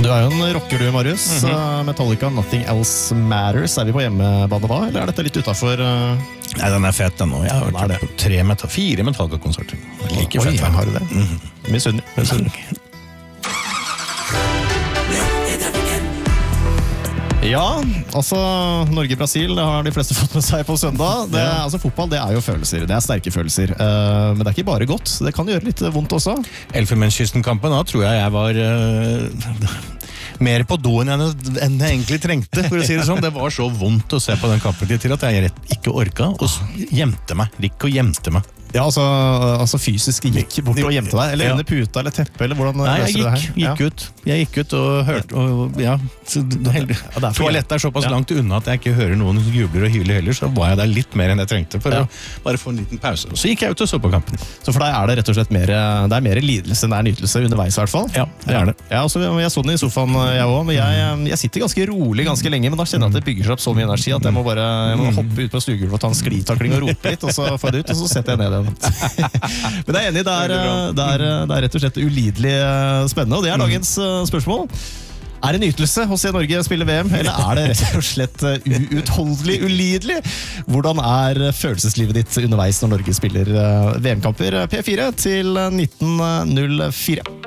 Du jo en rocker, du, Marius. Metallica, Nothing Else Matters. Vi på hjemmebane da, eller dette litt utenfor? Nei, den fett den nå. Jeg har hørt på 4 Metallica-konserter. Like fett. Oi, har du det? Misunnig. Ja, altså Norge-Brasil, det har de fleste fått med seg på søndag. Altså Fotball, det jo følelser, det sterke følelser. Men det ikke bare godt, det kan gjøre litt vondt også. Elfenbenskysten-kampen, da tror jeg var mer på doen enn jeg egentlig trengte, for å si det sånn. Det var så vondt å se på den kampen til at jeg ikke orket, og gjemte meg. Ja, altså fysisk gikk bort og gjemte deg, eller under puta eller teppe, eller hvordan? Nei, jeg gikk ut og hørte, og toalettet såpass langt unna at jeg ikke hører noen jubler og hyler heller, så var jeg der litt mer enn jeg trengte for å bare få en liten pause. Så gikk jeg ut og så på kampen. Så for deg det rett og slett mer lidelse enn nytelse underveis i hvert fall? Ja, det det. Ja, jeg så den i sofaen jeg også, men jeg sitter ganske rolig ganske lenge, men da kjenner jeg at det bygger seg opp så mye energi at jeg må hoppe ut på stuegulvet og ta en sklitakling og rope litt, og så få det ut, og så setter jeg ned men jeg enig, det rett og slett ulidelig spennende, og det dagens spørsmål. Det nytelse å se Norge spille VM, eller det rett og slett uutholdelig, ulidelig? Hvordan følelseslivet ditt underveis når Norge spiller VM-kamper? P4 til 1904.